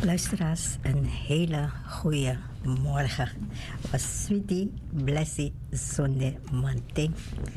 Luisteraars, een hele goede morgen. Was Sweetie Blessy Sunday Manting.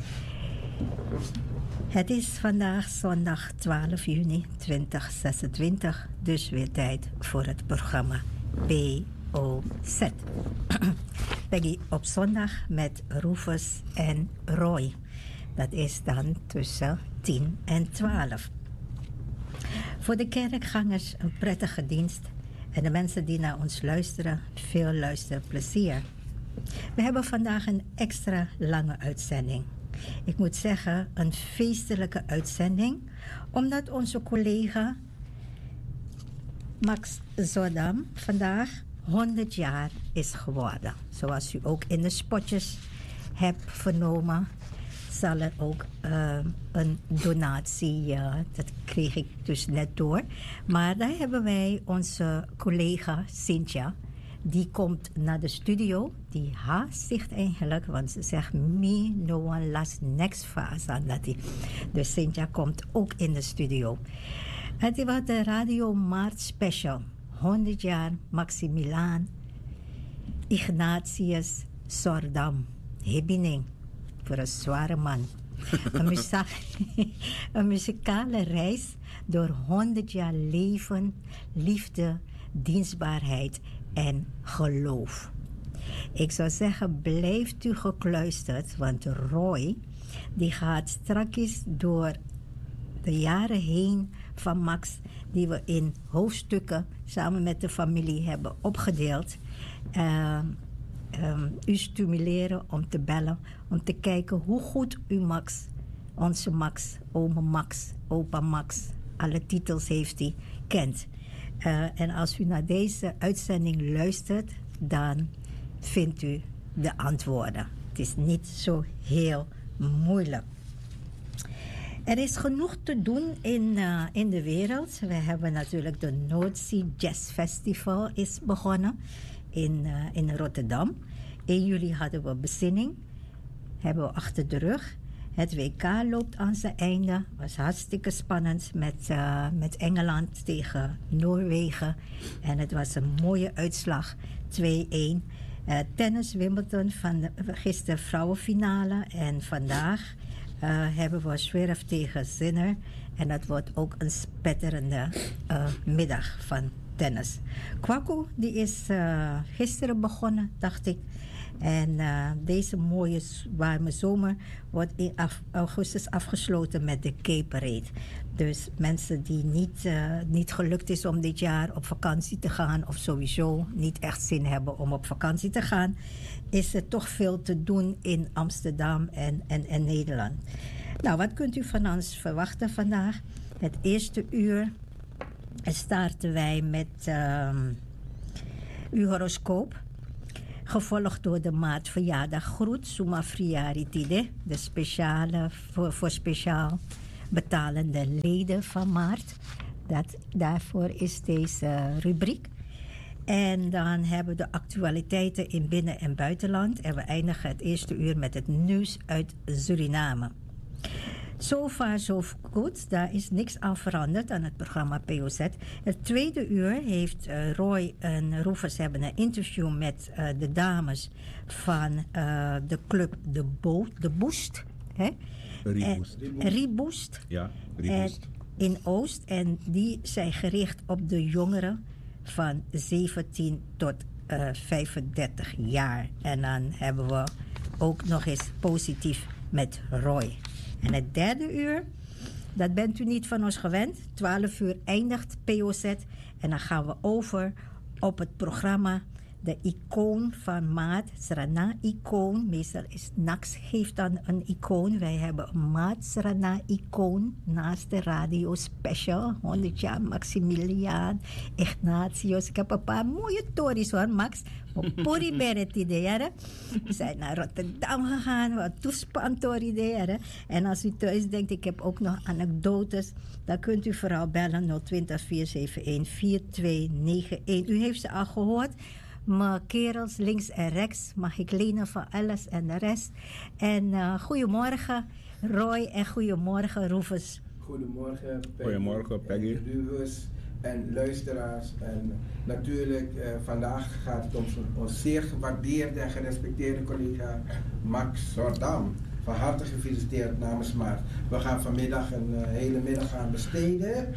Het is vandaag zondag 12 juni 2026, dus weer tijd voor het programma POZ. Peggy op zondag met Rufus en Roy. Dat is dan tussen 10 en 12. Voor de kerkgangers een prettige dienst en de mensen die naar ons luisteren, veel luisterplezier. We hebben vandaag een extra lange uitzending. Ik moet zeggen, een feestelijke uitzending, omdat onze collega Max Zodam vandaag 100 jaar is geworden. Zoals u ook in de spotjes hebt vernomen, zal er ook een donatie, dat kreeg ik dus net door. Maar daar hebben wij onze collega Cynthia, die komt naar de studio. Die haast zich eigenlijk, want ze zegt, me no one last next fast aan dat. Dus Cynthia komt ook in de studio. Het was de Radio Maart Special. 100 jaar Maximiliaan Ignatius Zodam. Hebining. Voor een zware man. Een muzikale reis door 100 jaar leven, liefde, dienstbaarheid en geloof. Ik zou zeggen, blijft u gekluisterd, want Roy die gaat straks door de jaren heen van Max, die we in hoofdstukken samen met de familie hebben opgedeeld, u stimuleren om te bellen, om te kijken hoe goed u Max, onze Max, oma Max, opa Max, alle titels heeft hij, kent. En als u naar deze uitzending luistert, dan vindt u de antwoorden. Het is niet zo heel moeilijk. Er is genoeg te doen in de wereld. We hebben natuurlijk de Noordzee Jazz Festival is begonnen in Rotterdam. 1 juli hadden we bezinning. Hebben we achter de rug. Het WK loopt aan zijn einde. Was hartstikke spannend met Engeland tegen Noorwegen. En het was een mooie uitslag. 2-1. Tennis Wimbledon van gisteren vrouwenfinale. En vandaag hebben we Zverev tegen Sinner. En dat wordt ook een spetterende middag van tennis. Kwaku die is gisteren begonnen, dacht ik. En deze mooie warme zomer wordt in augustus afgesloten met de Gay Parade. Dus mensen die niet gelukt is om dit jaar op vakantie te gaan, of sowieso niet echt zin hebben om op vakantie te gaan, is er toch veel te doen in Amsterdam en Nederland. Nou, wat kunt u van ons verwachten vandaag? Het eerste uur starten wij met uw horoscoop. Gevolgd door de maatverjaardaggroet, Suma Friaritide, de speciale voor speciaal betalende leden van maart. Daarvoor is deze rubriek. En dan hebben we de actualiteiten in binnen- en buitenland. En we eindigen het eerste uur met het nieuws uit Suriname. So far, so good. Daar is niks aan veranderd aan het programma POZ. Het tweede uur heeft Roy en Rufus hebben een interview met de dames van de club De Boost. Reboost. Ja, Reboost. In Oost. En die zijn gericht op de jongeren van 17 tot 35 jaar. En dan hebben we ook nog eens positief met Roy. En het derde uur, dat bent u niet van ons gewend. 12 uur eindigt POZ. En dan gaan we over op het programma de icoon van maat. Srana-icoon. Meestal is Nax geeft dan een icoon. Wij hebben een maat Srana-icoon naast de radio special. 100 jaar Maximiliaan Ignatius. Ik heb een paar mooie tories hoor, Max. Puri Beretide. We zijn naar Rotterdam gegaan. Wat toespantori de. En als u thuis denkt, ik heb ook nog anekdotes, dan kunt u vooral bellen 020 471 4291. U heeft ze al gehoord. Mijn kerels links en rechts mag ik lenen van alles en de rest. En goedemorgen Roy en goedemorgen Rufus. Goedemorgen Peggy. Goedemorgen Peggy. Rufus. en luisteraars. En natuurlijk, vandaag gaat het om ons zeer gewaardeerde en gerespecteerde collega Max Zordam. Van harte gefeliciteerd namens Maart. We gaan vanmiddag een hele middag gaan besteden.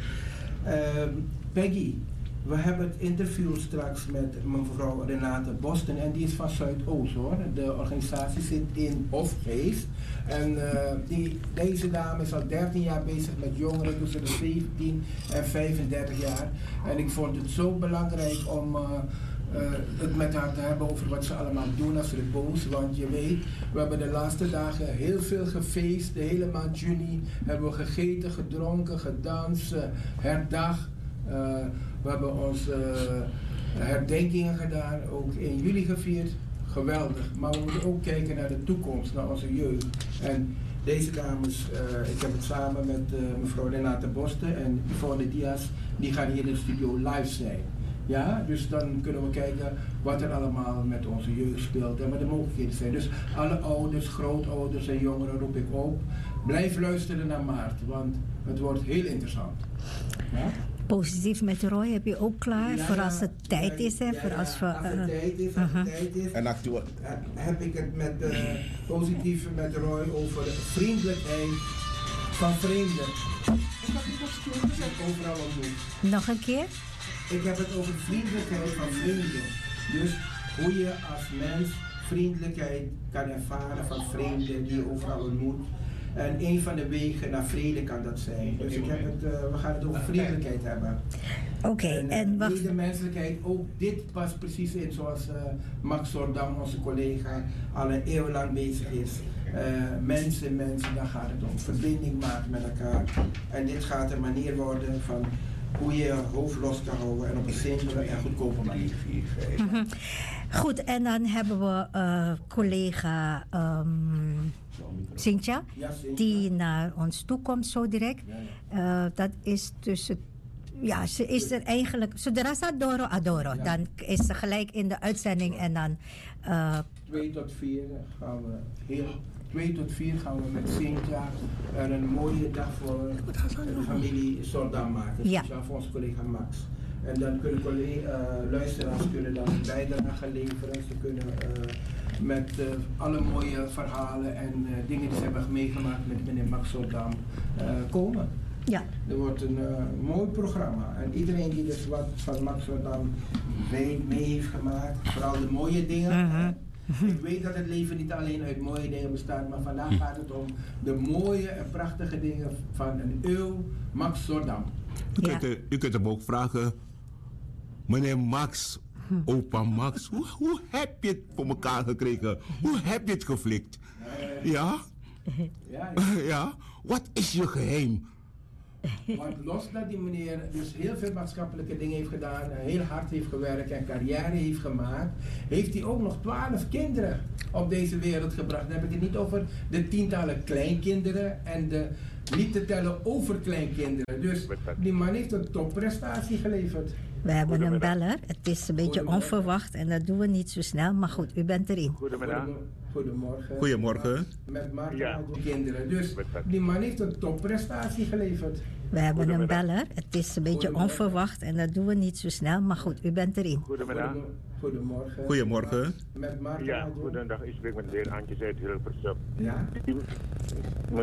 Peggy, we hebben het interview straks met mevrouw Renate Boston en die is van Zuidoost hoor. De organisatie zit in Hofgeest. En deze dame is al 13 jaar bezig met jongeren tussen de 17 en 35 jaar. En ik vond het zo belangrijk om het met haar te hebben over wat ze allemaal doen als repos. Want je weet, we hebben de laatste dagen heel veel gefeest. De hele maand juni hebben we gegeten, gedronken, gedanst, herdacht. We hebben onze herdenkingen gedaan, ook in juli gevierd. Geweldig. Maar we moeten ook kijken naar de toekomst, naar onze jeugd. En deze dames, ik heb het samen met mevrouw Renate Bosten en Yvonne Diaz, die gaan hier in de studio live zijn. Ja, dus dan kunnen we kijken wat er allemaal met onze jeugd speelt en wat de mogelijkheden zijn. Dus alle ouders, grootouders en jongeren roep ik op. Blijf luisteren naar Maart, want het wordt heel interessant. Ja? Positief met Roy heb je ook klaar, voor als het tijd is. Hè, voor als we, als het tijd is. En actueel heb ik het met positief met Roy over vriendelijkheid van vrienden. Ik heb het overal ontmoet. Nog een keer? Ik heb het over vriendelijkheid van vrienden. Dus hoe je als mens vriendelijkheid kan ervaren van vrienden die je overal ontmoet. En een van de wegen naar vrede kan dat zijn. Dus ik heb het, we gaan het over vriendelijkheid hebben. Oké, en wat... medemenselijkheid, ook dit past precies in zoals Max Zordam, onze collega, al een eeuw lang bezig is. Mensen, daar gaat het om. Verbinding maken met elkaar. En dit gaat een manier worden van hoe je je hoofd los kan houden en op een simpele en goedkope manier. Goed, en dan hebben we collega Cynthia, die naar ons toe komt zo direct. Dat is tussen... Ja, ze is er eigenlijk... Zodra ze adoro. Ja. Dan is ze gelijk in de uitzending en dan... 2 tot 4 gaan we 2 tot 4 gaan we met Cynthia een mooie dag voor de familie Zordam maken. Ja. Speciaal voor onze collega Max. En dan kunnen luisteraars kunnen dan een bijdrage leveren. Ze kunnen met alle mooie verhalen en dingen die ze hebben meegemaakt met meneer Max Zordam komen. Ja. Er wordt een mooi programma. En iedereen die dus wat van Max Zordam mee heeft gemaakt, vooral de mooie dingen. Ik weet dat het leven niet alleen uit mooie dingen bestaat, maar vandaag gaat het om de mooie en prachtige dingen van een eeuw Max Zordam. U kunt hem ook vragen, meneer Max, opa Max, hoe heb je het voor elkaar gekregen? Hoe heb je het geflikt? Ja? Ja? Wat is je geheim? Want los dat die meneer dus heel veel maatschappelijke dingen heeft gedaan, heel hard heeft gewerkt en carrière heeft gemaakt, heeft hij ook nog 12 kinderen op deze wereld gebracht. Dan heb ik het niet over de tientallen kleinkinderen en de niet te tellen overkleinkinderen. Dus die man heeft een topprestatie geleverd. We hebben een beller. Het is een beetje onverwacht en dat doen we niet zo snel. Maar goed, u bent erin. Goedemiddag. Goedemorgen. Goedemorgen. Met Marta kinderen. Dus die man heeft een topprestatie geleverd. We hebben een beller. Het is een beetje onverwacht en dat doen we niet zo snel. Maar goed, u bent erin. Goedemiddag. Goedemorgen. Goedemorgen. Met Marta. Ja, goedendag. Ik spreek met de heer Antjes uit Hilversum. Ja?